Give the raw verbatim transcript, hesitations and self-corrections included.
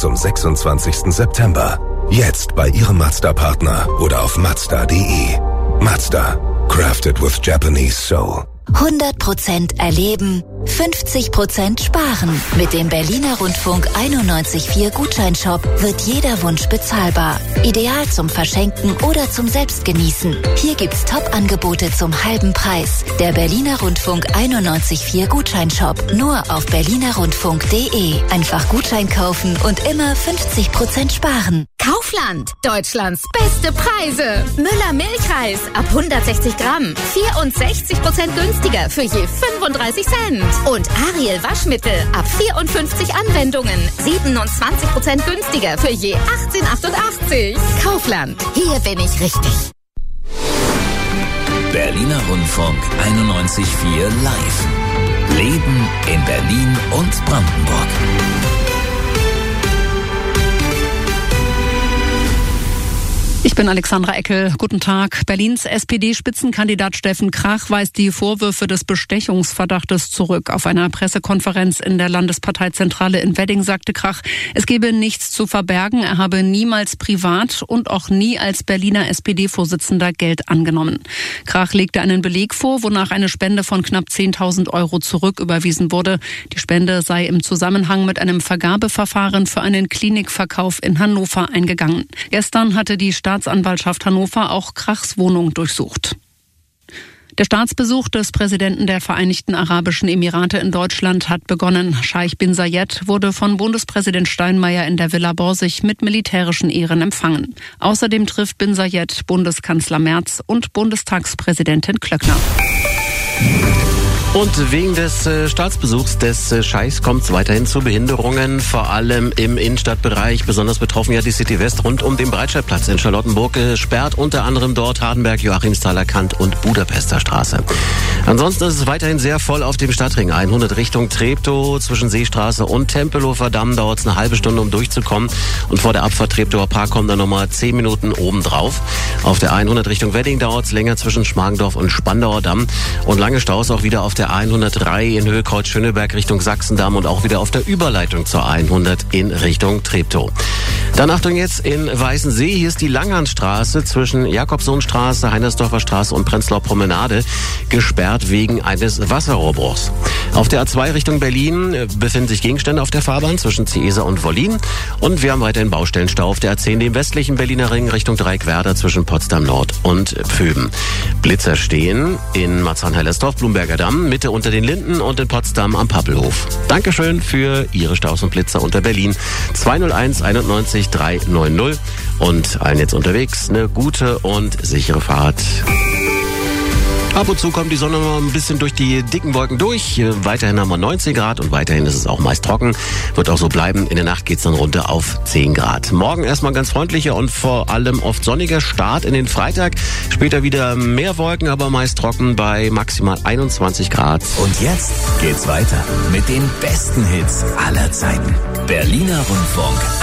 zum sechsundzwanzigsten September. Jetzt bei Ihrem Mazda-Partner oder auf Mazda punkt de. Mazda. Crafted with Japanese soul. hundert Prozent erleben, fünfzig Prozent sparen. Mit dem Berliner Rundfunk einundneunzig Komma vier Gutscheinshop wird jeder Wunsch bezahlbar. Ideal zum Verschenken oder zum Selbstgenießen. Hier gibt's Top-Angebote zum halben Preis. Der Berliner Rundfunk einundneunzig Komma vier Gutscheinshop. Nur auf berliner rundfunk punkt de. Einfach Gutschein kaufen und immer fünfzig Prozent sparen. Kaufland. Deutschlands beste Preise. Müller Milchreis ab hundertsechzig Gramm. vierundsechzig Prozent günstiger für je fünfunddreißig Cent. Und Ariel Waschmittel ab vierundfünfzig Anwendungen. siebenundzwanzig Prozent günstiger für je achtzehn Komma achtundachtzig. Kaufland. Hier bin ich richtig. Berliner Rundfunk einundneunzig Komma vier live. Leben in Berlin und Brandenburg. Ich bin Alexandra Eckel. Guten Tag. Berlins S P D-Spitzenkandidat Steffen Krach weist die Vorwürfe des Bestechungsverdachtes zurück. Auf einer Pressekonferenz in der Landesparteizentrale in Wedding sagte Krach, es gebe nichts zu verbergen. Er habe niemals privat und auch nie als Berliner S P D-Vorsitzender Geld angenommen. Krach legte einen Beleg vor, wonach eine Spende von knapp zehntausend Euro zurücküberwiesen wurde. Die Spende sei im Zusammenhang mit einem Vergabeverfahren für einen Klinikverkauf in Hannover eingegangen. Gestern hatte die Stadt Staatsanwaltschaft Hannover auch Krachs Wohnung durchsucht. Der Staatsbesuch des Präsidenten der Vereinigten Arabischen Emirate in Deutschland hat begonnen. Scheich bin Zayed wurde von Bundespräsident Steinmeier in der Villa Borsig mit militärischen Ehren empfangen. Außerdem trifft bin Zayed Bundeskanzler Merz und Bundestagspräsidentin Klöckner. Und wegen des äh, Staatsbesuchs des äh, Scheichs kommt es weiterhin zu Behinderungen, vor allem im Innenstadtbereich. Besonders betroffen ja die City West rund um den Breitscheidplatz in Charlottenburg, gesperrt unter anderem dort Hardenberg, Joachimsthaler Kant und Budapester Straße. Ansonsten ist es weiterhin sehr voll auf dem Stadtring hundert Richtung Treptow. Zwischen Seestraße und Tempelhofer Damm dauert es eine halbe Stunde, um durchzukommen. Und vor der Abfahrt Treptower Park kommen dann nochmal zehn Minuten obendrauf. Auf der hundert Richtung Wedding dauert es länger zwischen Schmargendorf und Spandauer Damm. Und lange Staus auch wieder auf der hundertdrei in Höhe Kreuz-Schöneberg Richtung Sachsendamm und auch wieder auf der Überleitung zur hundert in Richtung Treptow. Dann Achtung jetzt in Weißensee. Hier ist die Langhansstraße zwischen Jakobsohnstraße, Heinersdorfer Straße und Prenzlauer Promenade gesperrt wegen eines Wasserrohrbruchs. Auf der A zwei Richtung Berlin befinden sich Gegenstände auf der Fahrbahn zwischen Ciesa und Wollin. Und wir haben weiterhin Baustellenstau auf der A zehn, dem westlichen Berliner Ring Richtung Dreieckwerder zwischen Potsdam Nord und Pföben. Blitzer stehen in Marzahn-Hellersdorf, Blumberger Damm, Mitte unter den Linden und in Potsdam am Pappelhof. Dankeschön für Ihre Staus und Blitzer unter Berlin. zwei null eins einundneunzig drei neun null und allen jetzt unterwegs eine gute und sichere Fahrt. Ab und zu kommt die Sonne mal ein bisschen durch die dicken Wolken durch. Weiterhin haben wir neunzehn Grad und weiterhin ist es auch meist trocken. Wird auch so bleiben. In der Nacht geht's dann runter auf zehn Grad. Morgen erstmal ganz freundlicher und vor allem oft sonniger Start in den Freitag. Später wieder mehr Wolken, aber meist trocken bei maximal einundzwanzig Grad. Und jetzt geht's weiter mit den besten Hits aller Zeiten. Berliner Rundfunk